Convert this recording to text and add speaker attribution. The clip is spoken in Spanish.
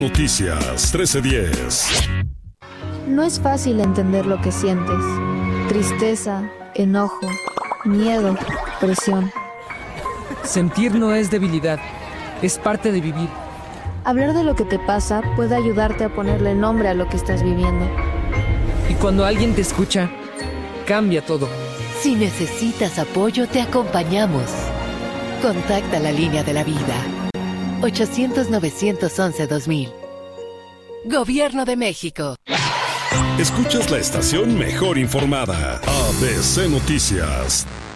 Speaker 1: Noticias 1310.
Speaker 2: No es fácil entender lo que sientes. Tristeza, enojo, miedo, presión.
Speaker 3: Sentir no es debilidad, es parte de vivir.
Speaker 2: Hablar de lo que te pasa puede ayudarte a ponerle nombre a lo que estás viviendo.
Speaker 3: Y cuando alguien te escucha, cambia todo.
Speaker 4: Si necesitas apoyo, te acompañamos. Contacta la línea de la vida. 800-911-2000. Gobierno de México.
Speaker 1: Escuchas la estación mejor informada. ABC Noticias.